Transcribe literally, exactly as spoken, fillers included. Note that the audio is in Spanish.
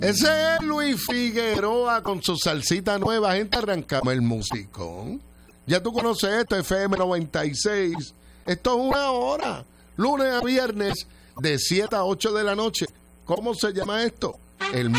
Ese es Luis Figueroa con su salsita nueva. Gente, arrancamos el musicón. Ya tú conoces esto, F M noventa y seis. Esto es una hora, lunes a viernes, de siete a ocho de la noche. ¿Cómo se llama esto? El